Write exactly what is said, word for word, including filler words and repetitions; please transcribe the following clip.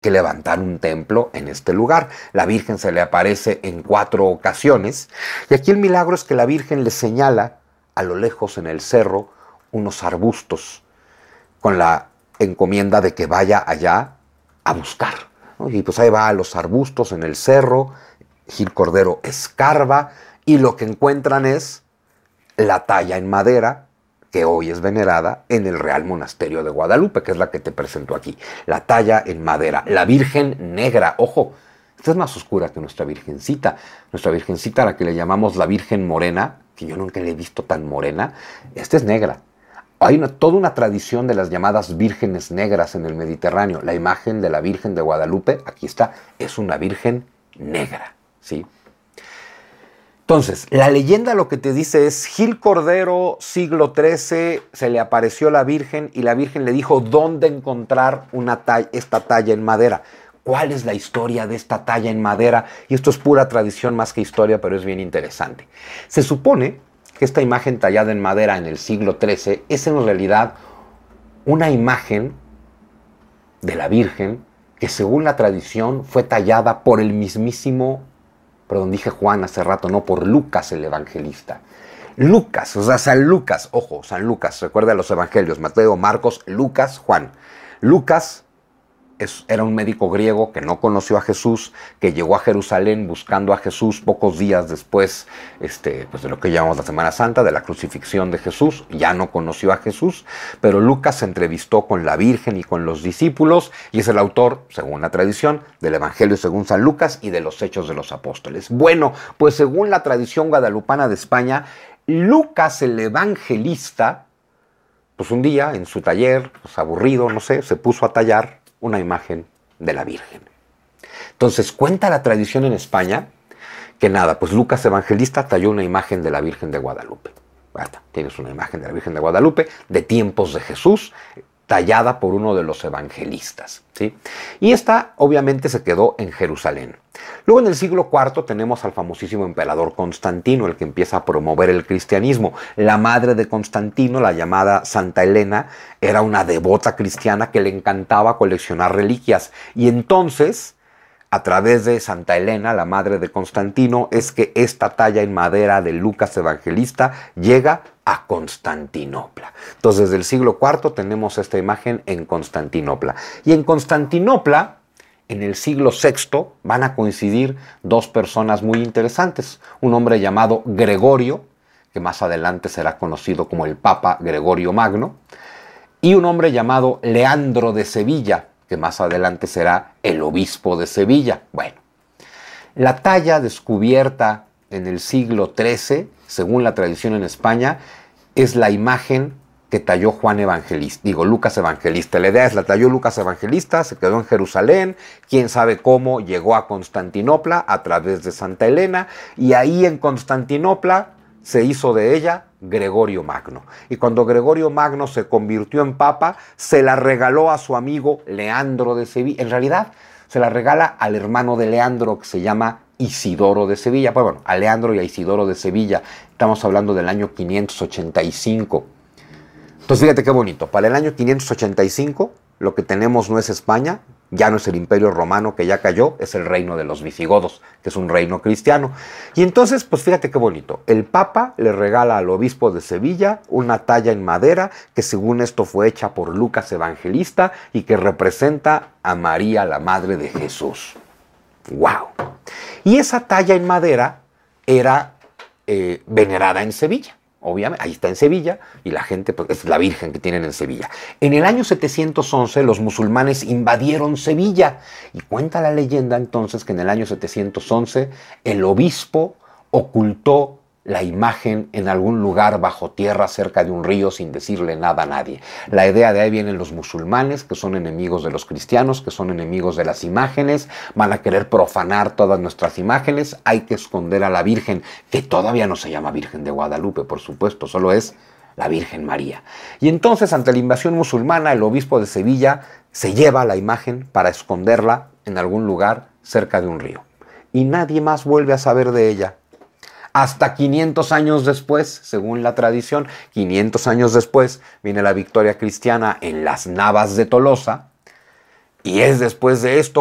que levantar un templo en este lugar. La Virgen se le aparece en cuatro ocasiones, y aquí el milagro es que la Virgen le señala a lo lejos en el cerro unos arbustos, con la encomienda de que vaya allá a buscar, ¿no? Y pues ahí va a los arbustos en el cerro, Gil Cordero escarba, y lo que encuentran es la talla en madera que hoy es venerada en el Real Monasterio de Guadalupe, que es la que te presento aquí. La talla en madera, la Virgen Negra. Ojo, esta es más oscura que nuestra Virgencita. Nuestra Virgencita, a la que le llamamos la Virgen Morena, que yo nunca la he visto tan morena, esta es negra. Hay una, toda una tradición de las llamadas vírgenes negras en el Mediterráneo. La imagen de la Virgen de Guadalupe, aquí está, es una Virgen negra, ¿sí? Entonces, la leyenda lo que te dice es, Gil Cordero, siglo trece, se le apareció la Virgen y la Virgen le dijo dónde encontrar una talla, esta talla en madera. ¿Cuál es la historia de esta talla en madera? Y esto es pura tradición más que historia, pero es bien interesante. Se supone que esta imagen tallada en madera en el siglo trece es en realidad una imagen de la Virgen que, según la tradición, fue tallada por el mismísimo, perdón, dije Juan hace rato, no, por Lucas el evangelista. Lucas, o sea, San Lucas, ojo, San Lucas, recuerda los evangelios, Mateo, Marcos, Lucas, Juan. Lucas es, era un médico griego que no conoció a Jesús, que llegó a Jerusalén buscando a Jesús pocos días después este, pues de lo que llamamos la Semana Santa, de la crucifixión de Jesús. Ya no conoció a Jesús, pero Lucas se entrevistó con la Virgen y con los discípulos, y es el autor, según la tradición, del Evangelio según San Lucas y de los Hechos de los Apóstoles. Bueno, pues según la tradición guadalupana de España, Lucas el evangelista, pues un día en su taller, pues aburrido, no sé, se puso a tallar una imagen de la Virgen. Entonces cuenta la tradición en España que nada, pues Lucas Evangelista talló una imagen de la Virgen de Guadalupe. Basta, tienes una imagen de la Virgen de Guadalupe de tiempos de Jesús, tallada por uno de los evangelistas, ¿sí? Y esta obviamente se quedó en Jerusalén. Luego en el siglo cuarto tenemos al famosísimo emperador Constantino, el que empieza a promover el cristianismo. La madre de Constantino, la llamada Santa Elena, era una devota cristiana que le encantaba coleccionar reliquias. Y entonces, a través de Santa Elena, la madre de Constantino, es que esta talla en madera de Lucas Evangelista llega a Constantinopla. Entonces, desde el siglo cuarto tenemos esta imagen en Constantinopla. Y en Constantinopla, en el siglo sexto, van a coincidir dos personas muy interesantes. Un hombre llamado Gregorio, que más adelante será conocido como el Papa Gregorio Magno, y un hombre llamado Leandro de Sevilla, que más adelante será el obispo de Sevilla. Bueno, la talla descubierta en el siglo trece, según la tradición en España, es la imagen que talló Juan Evangelista, digo, Lucas Evangelista. La idea es, la talló Lucas Evangelista, se quedó en Jerusalén, quién sabe cómo llegó a Constantinopla a través de Santa Elena, y ahí en Constantinopla se hizo de ella Gregorio Magno. Y cuando Gregorio Magno se convirtió en papa, se la regaló a su amigo Leandro de Sevilla. En realidad, se la regala al hermano de Leandro, que se llama Isidoro de Sevilla. Pues bueno, a Leandro y a Isidoro de Sevilla. Estamos hablando del año quinientos ochenta y cinco. Entonces, fíjate qué bonito. Para el año quinientos ochenta y cinco, lo que tenemos no es España, ya no es el Imperio Romano que ya cayó, es el reino de los visigodos, que es un reino cristiano. Y entonces, pues fíjate qué bonito. El Papa le regala al obispo de Sevilla una talla en madera que, según esto, fue hecha por Lucas Evangelista y que representa a María, la madre de Jesús. ¡Wow! Y esa talla en madera era eh, venerada en Sevilla. Obviamente, ahí está en Sevilla, y la gente, pues, es la Virgen que tienen en Sevilla. En el año setecientos once, los musulmanes invadieron Sevilla, y cuenta la leyenda entonces que en el año setecientos once, el obispo ocultó la imagen en algún lugar bajo tierra cerca de un río sin decirle nada a nadie. La idea de ahí vienen los musulmanes, que son enemigos de los cristianos, que son enemigos de las imágenes, van a querer profanar todas nuestras imágenes, hay que esconder a la Virgen, que todavía no se llama Virgen de Guadalupe, por supuesto, solo es la Virgen María. Y entonces, ante la invasión musulmana, el obispo de Sevilla se lleva la imagen para esconderla en algún lugar cerca de un río. Y nadie más vuelve a saber de ella. Hasta quinientos años después, según la tradición, quinientos años después, viene la victoria cristiana en las Navas de Tolosa, Y es después de esto